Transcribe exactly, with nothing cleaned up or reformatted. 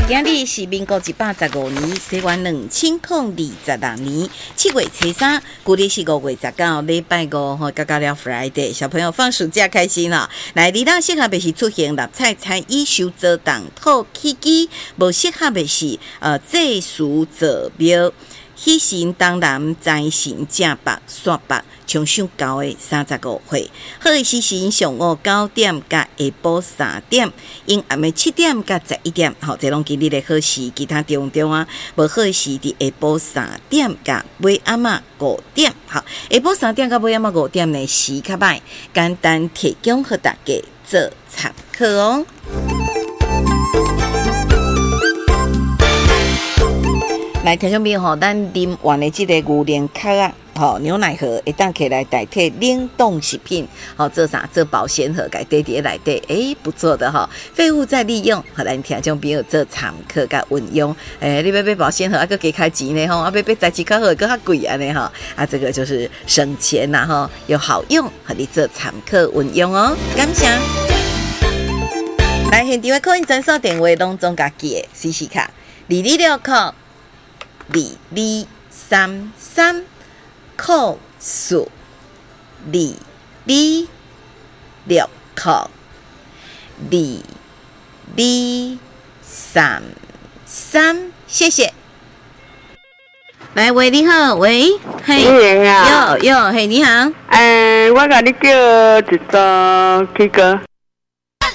今日是民国一百十五年，西元两千零二十六年七月初三，古历是五月十九，礼拜五吼，刚刚了 Friday， 小朋友放暑假开心啦！来，你当适合的是出现立菜菜衣收做当套起机，无适合的是呃祭祀做庙。喜神当然财神正白煞白，冲上高的三十五岁。好的时辰上午九点甲下晡三点，因暗暝七点甲十一点，好，这拢今日的好时。其他地方中啊，无好的时伫下晡三点甲尾暗仔五点。好，下晡三点甲尾暗仔五点呢时较歹，简单提供给大家做参考哦。来，听众朋友吼，咱啉完的这个牛奶壳啊，吼牛奶盒会当起来代替冷冻食品，好做啥？做保鲜盒，改堆叠来底，诶，不错的哈。废物再利用，好来听众朋友做参考甲运用。诶，你要买保鲜盒，啊，搁加开钱呢吼，啊，要买材质较好，搁较贵安尼吼，啊，这个就是省钱呐吼，又好用，和你做参考运用哦。感谢。来，现场的客运专线电话拢总家记的 C C 卡，二二六扣。二二三三扣数二二六扣二二三三，谢谢。来，喂，你好，喂，嘿， 你好， 哟哟，嘿，你好， 诶、欸，我甲你叫一组 K 歌。